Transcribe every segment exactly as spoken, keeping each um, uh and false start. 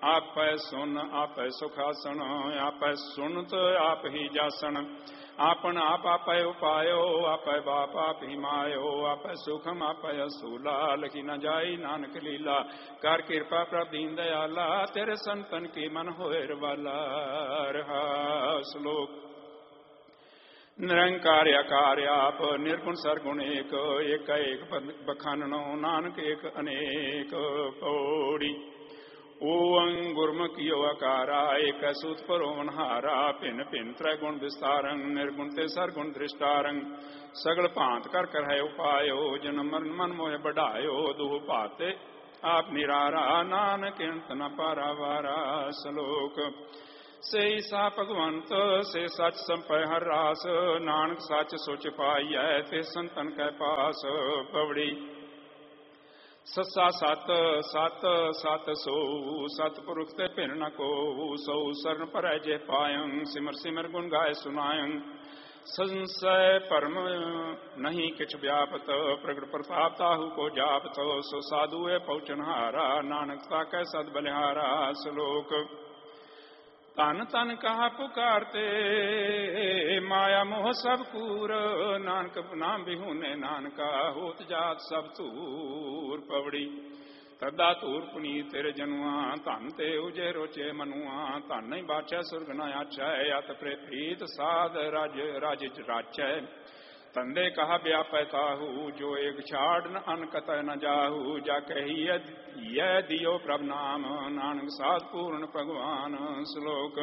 आपै सुन आपै सुखासन, आपै सुनत आप ही जासन। आपन आप आपै उपायो, आपै बाप आप ही मायो। आपै सुखम आपै असूला, लखी न जाई नानक लीला। कर कृपा प्रभ दीन दयाला, तेरे संतन की मन होए रवाला। रहा श्लोक। निरंकार आकार आप, निर्गुण सरगुण एक, एक एक बखानो नानक एक अनेक। पौड़ी। ओं गुरमुखियो अकारा, एक सूत परोवनहारा। भिन्न भिन्न त्रैगुण विस्तारं, निर्गुण ते सरगुण दृष्टारं। सगल भांत कर कर है उपायो, जन्म मरण मन मोह बढ़ायो। दुह भाते आप निरारा, नानक अंत न पारावारा। श्लोक। से सा भगवंत से सच संपय हर रास, नानक सच सोच पाइयै ते संतन कै पास। पवड़ी। ससा सत सत सत सो, सतपुरुख ते भिन्न न को। सो शरण परै जे पायं, सिमर सिमर गुण गाय सुनायं। संशय परम नहीं किछ व्यापत, प्रगट प्रताप ताहु को जापत। सो साधु है पहुँचनहारा, नानक ताकै सद बलिहारा। श्लोक। तन तन कहा पुकारते, माया मोह सब कूर। नानक नाम बिहुने नानका, होत जात सब तूर। पवड़ी। तदा तूर पुनीत तेरे जनुआ, धन ते उजे रोचे मनुआ। धन नहीं बाचै सुरग न आचै, अत प्रीत साध राज राज राचै। तंदे कहा व्यापै ताहू, जो एक छाड़ न अन कतय न जाहू। जा कही यह दियो प्रभ नाम, नानक साध पूर्ण भगवान। श्लोक।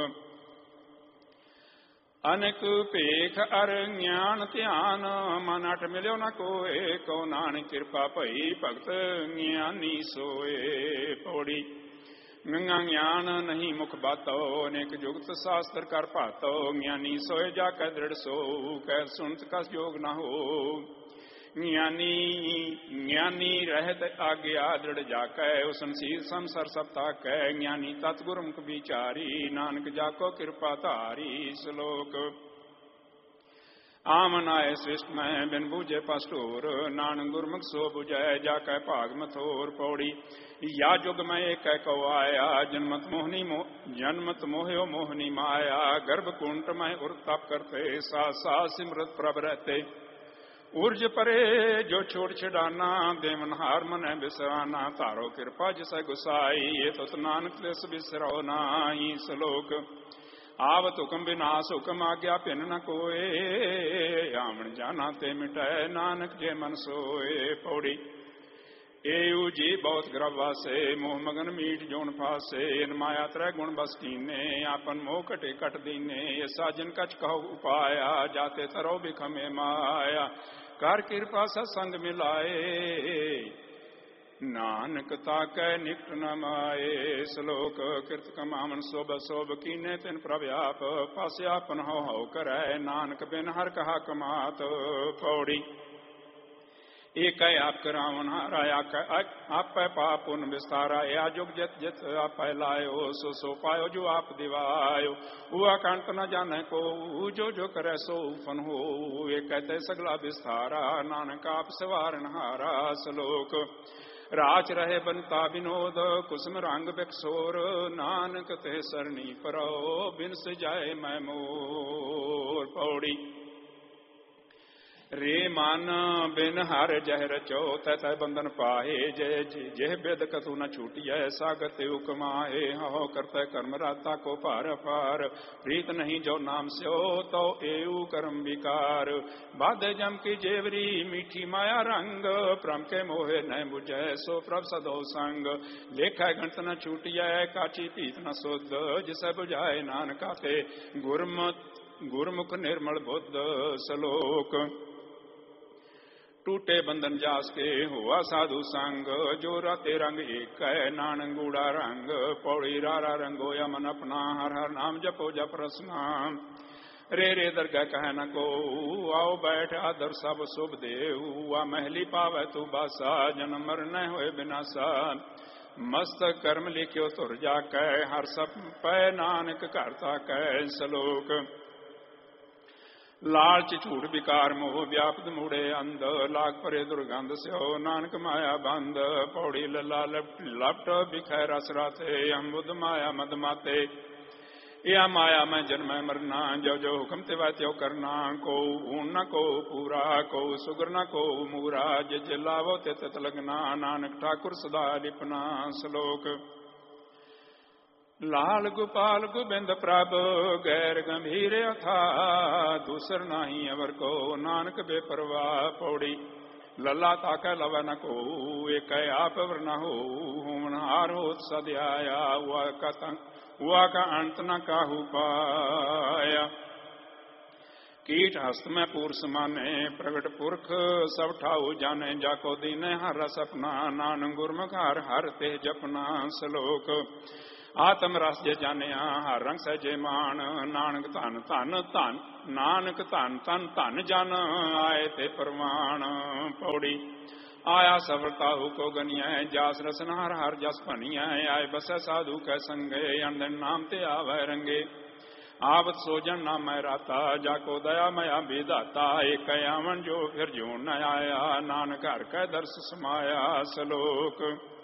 अनेक पेख अर ज्ञान ध्यान, मन अट मिलो न कोय। को नानक कृपा भई भगत ज्ञानी सोए। पौड़ी। गंगा ज्ञान नहीं मुख बातो, अनेक जुगत शास्त्र कर भातो। ज्ञानी सोए जाकै दृढ़ सो, कह सुनत कस योग न हो। ज्ञानी ज्ञानी रहत आज्ञा दृढ़ जाकै, उसन शील संसर सब ताकै। ज्ञानी तत् गुरमुख विचारी, नानक जाको कृपा धारी। श्लोक। आमन आए सृष्ट में बिन बूझे पस्टोर, नानक गुरमुख सो बुझै जाकै भाग मथोर। पौड़ी। या जुग में एक को आया, जन्मत मोहनी मोह जन्मत मोह्यो मोहनी माया। गर्भ कुंट में उर तप करते, सा सा सिमरत प्रभ रहते। ऊर्ज परे जो छोड़ छिड़ाना, देवनहार मन बिसराना। तारो कृपा जिसे गुसाई, ये तो नानक दिस बिसरो नाई। श्लोक। आवत हुक्म विनाश हुक्म आज्ञा भिन्न न कोय। आमन जाना ते मिटै, नानक जे मन सोए। पौड़ी। एऊ जी बहुत ग्रवासे, मोह मगन मीठ जोन फासे। इन माया त्रै गुण बस कीने, आपन मोह कटे कट दीने। साजन कछ कहो उपाया, जाते तरो बिखमे माया। कर कृपा सत्संग मिलाए, नानक ताकै निकट न माए। श्लोक। कृत कमामन शोभ शोभ कीने, तिन प्रव्याप। पास आपन हो हो करै, नानक बिन हर कहा कमात। पौड़ी। एक आप करावन हारा, आप पाप पुन विस्तारा। या जुग जित जित आप लायो, सो सो पायो जो आप दिवायो। हुआ कंट न जाने को, जो जो करे सो फन हो। ये कहते सगला विस्तारा, नानक आप सवारन हारा। श्लोक। राच रहे बनता विनोद, कुसुम रंग बिकसोर। नानक ते सरनी परो, बिन सजाए मैं मोर। पौड़ी। रे मन बिन हर जह रचो, तह बंधन पाए। जय जेह बेद कतु न छूटिय, सागत हुकमाए। हो करते कर्म राता को पार पार। प्रीत नहीं जो नाम स्यो, तो एऊ कर्म विकार। बाधे जम की जेवरी, मीठी माया रंग। प्रम के मोहे न बुझै, सो प्रभ सदो संग। लेखा गणत न छूटिय, काची पीत न शुद्ध। जिसे बुझाए नानका ते, गुरमुख गुरमुख निर्मल बुद्ध। श्लोक। टूटे बंधन जास के, हुआ साधु संग। जो राते रंग एक है, नानक गूढ़ा रंग। पौड़ी। रारा रंगो या मन अपना, हर हर नाम जपो जप रसना। रे रे दरगाह कह न को, आओ बैठ आदर सब शुभ देव। आ महली पावे तू बासा, जन्म मर न होए बिनासा। मस्तक कर्म लिख्यो तुर जाकै, हर सब पै नानक करता कै। श्लोक। ਲਾਲਚ ਝੂਠ ਵਿਕਾਰ ਮੋਹ ਵਿਆਪਤ ਮੂੜੇ ਅੰਧ ਲਾਗ ਭਰੇ ਦੁਰਗੰਧ ਸਿਓ ਨਾਨਕ ਮਾਇਆ ਬੰਦ ਪੌੜੀ ਲੱਲਾ ਲਪਟ ਬਿਖੈ ਰਸ ਰਾਤੇ ਅੰਬੁਦ ਮਾਇਆ ਮਦ ਮਾਤੇ या माया में जन्म मरना जो जो हुक्म ते वह त्यो करना को ऊन न को पूरा को सुगर न को मूरा जे जे लावो ते तत लगना नानक ठाकुर सदा लिपना श्लोक लाल गोपाल गोबिंद प्रभ गैर गंभीर अथा दूसर नाही अवर को नानक बेपरवाह पौड़ी लल्ला ताकै लव न को एक आप वर न हो होमनहार होत सदयाया हुआ कतंग हुआ का अंत न काहू पाया कीट हस्त में पूर समाने प्रगट पुरख सब ठाऊ जाने जाको दीने हर रस अपना नानक गुरमुख हर हर ते जपना श्लोक आत्म रस जे जानिया हर रंग सहजे मान नानक धन धन धन नानक धन धन धन जन आए ते परवान पौड़ी आया सफलता हो को गनिया जास रसन हर हर जस भनिया आए बस साधु कै संगे अनदन नाम ते आवे रंगे आवत सोजन नाम मैं राता जाको दया मया विधाता एक आवन जो फिर जो न आया नानक हर कै दर्श समाया श्लोक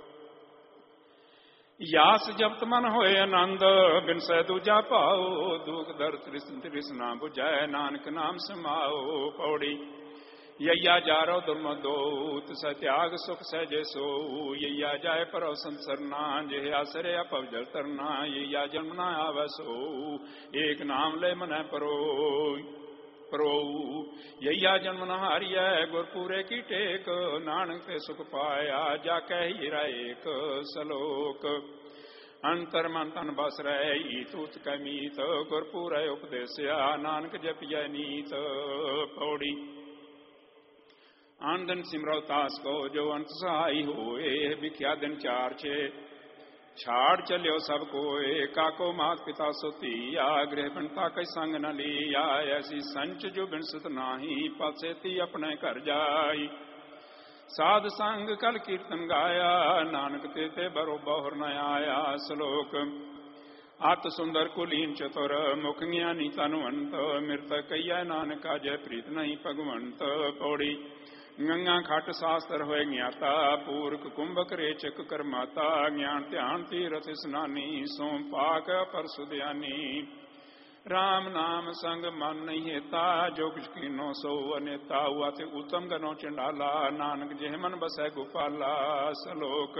यास जपत मन होए आनंद बिन सै दूजा पाओ दुख दर्द तृष्णा बुझै नानक नाम समाओ पौड़ी यैया जारो दुर्म दो तिस त्याग सुख सहजे सो यैया जाय परो संसरना जे आसरे अपजल तरना यैया जन्मना आवे सो एक नाम ले मन परो परो यैया जन्मना हारिया गुरपुरे की टेक नानक ते सुख पाया जाके हीरा एक श्लोक अंतर मन तन बस रहे तूत कमीत गुरपुर उपदेशया नानक जपिय नीत पौड़ी आन दिन सिमरो तास को जो अंत सहाय होए बिख्या दिन चार छे छाड़ चलियो सब कोए काको मात पिता सोती या गृह बनता कई संग न लिया ऐसी संच जो बिनसत नाही पसेती अपने घर जाई साध संग कल कीर्तन गाया नानक ते ते बरो बहुर न आया श्लोक अत सुंदर कुलीन चतुर मुख ज्ञानी तनुवंत मृत कैया नानक जय प्रीत नहीं भगवंत पौड़ी गंगा खट शास्त्र होए ज्ञाता पूर्क कुंभक रेचक करमाता ज्ञान ध्यान तीरथ स्नानी सोम पाक पर सुदयानी राम नाम संग मन नहीं हेता जो कुछ कीनो सो अनेता हुआ ते उत्तम गनो चंडाला नानक जेह मन बसै गोपाला श्लोक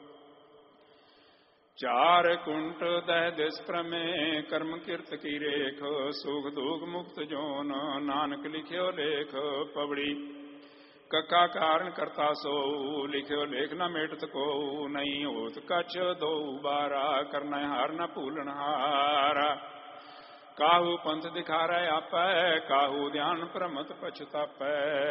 चार कुंट दह दिस प्रमे कर्म कीर्त की रेख सुख दुख मुक्त जोन नानक लिख्यो लेख पवड़ी कका कारण करता सो लिख्यो लेख न मेटत को नहीं होत कछ दो बारा करना हार न भूलन हारा काहू पंथ दिखा रहे आपै काहू ध्यान प्रमत पछतापै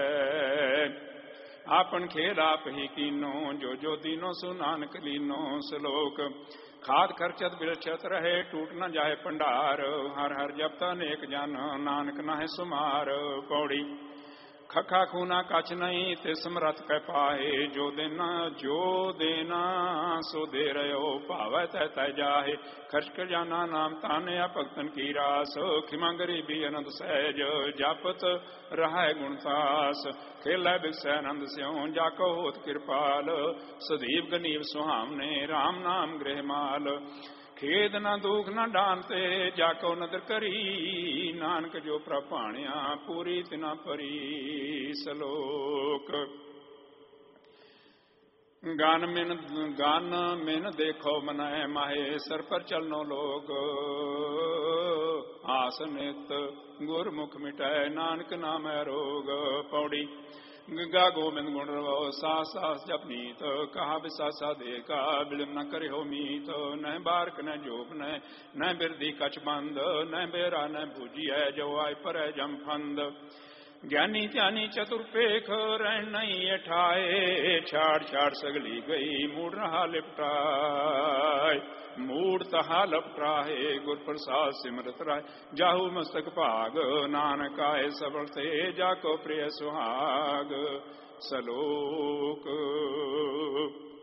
आपन खेल आप ही कीनो जो जो दीनो सु नानक लीनो श्लोक खाद खर्चत बिरछत रहे टूट न जाए भंडार हर हर जपता नेक जन नानक नाहे सुमार पौड़ी खखा खूना कछ नहीं ते समरथ कै पाए जो देना जो देना सो दे रहो भावै तै तै जाहे खर्च कर जाना नाम ताने भगतन की रास खिमा गरीबी अनंद सहज जापत रहा गुणतास खेलै बिसै आनंद स्यों जाको होत कृपाल सदीव गनीव सुहावने राम नाम गृह माल खेद न दुख न डांते जाको नदर करी नानक जो प्रभाणिया पूरी तिना परी श्लोक गान मिन गान मिन देखो मनै माहे सर पर चलनो लोग आसनित गुरमुख मिटाए नानक नाम रोग पौड़ी गा गोविंद गुण रवो सास सास जपनीत कहा विसासा देखा बिलम न करे हो मीत न बारक न जोप न न बिरदी कछ बंद न बेरा न भूजिय जो आय पर जम फंद ज्ञानी ज्ञानी चतुर्पेख रहन नहीं अठाए छाड़ छाड़ सगली गई मूड रहा लिपटाए मूड तहा लपटाए गुर प्रसाद सिमरत राय जाहू मस्तक भाग नानक आए सबल थे जाको प्रिय सुहाग श्लोक